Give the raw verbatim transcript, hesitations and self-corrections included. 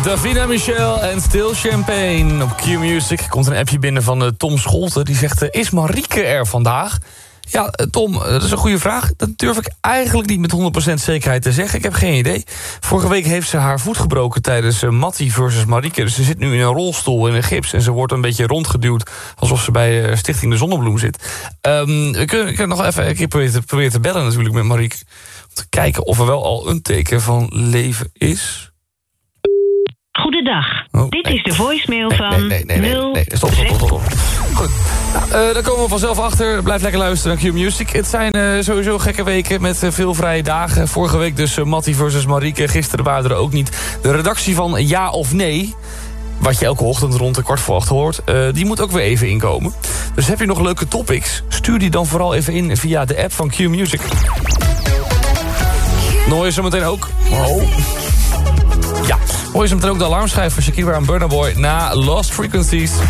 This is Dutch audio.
Davina Michel en Still Champagne. Op Q-Music komt een appje binnen van uh, Tom Scholten. Die zegt, uh, is Marieke er vandaag? Ja, uh, Tom, uh, dat is een goede vraag. Dat durf ik eigenlijk niet met honderd procent zekerheid te zeggen. Ik heb geen idee. Vorige week heeft ze haar voet gebroken tijdens uh, Mattie versus Marieke. Dus ze zit nu in een rolstoel in een gips. En ze wordt een beetje rondgeduwd alsof ze bij uh, Stichting de Zonnebloem zit. Um, we kunnen, kunnen nog even een keer proberen te, proberen te bellen natuurlijk met Marieke. Om te kijken of er wel al een teken van leven is. Goedendag. Oh, Dit nee. is de voicemail Nee, van nee, nee, nee, nee, nee. Stop, stop, stop, stop. Goed, nou, uh, daar komen we vanzelf achter. Blijf lekker luisteren naar Q-Music. Het zijn uh, sowieso gekke weken met uh, veel vrije dagen. Vorige week dus uh, Mattie versus Marieke. Gisteren waren er ook niet. De redactie van Ja of Nee, wat je elke ochtend rond de kwart voor acht hoort, uh, die moet ook weer even inkomen. Dus heb je nog leuke topics? Stuur die dan vooral even in via de app van Q-Music. Dan hoor je zo meteen ook... Oh. Ja, hoor je zo meteen ook de alarmschijf van Shakira en Burna Boy na Lost Frequencies.